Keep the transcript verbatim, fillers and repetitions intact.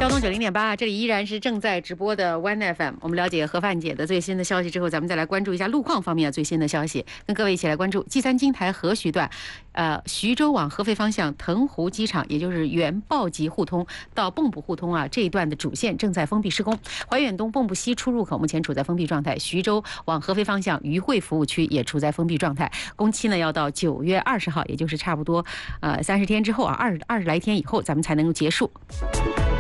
交通九零点八，这里依然是正在直播的 One F M。我们了解何范姐的最新的消息之后，咱们再来关注一下路况方面的最新的消息，跟各位一起来关注 G 三京台合徐段，呃，徐州往合肥方向腾湖机场，也就是原报集互通到蚌埠互通啊这一段的主线正在封闭施工。怀远东蚌埠西出入口目前处在封闭状态，徐州往合肥方向渝汇服务区也处在封闭状态。工期呢要到九月二十号，也就是差不多呃三十天之后啊，二二十来天以后，咱们才能够结束。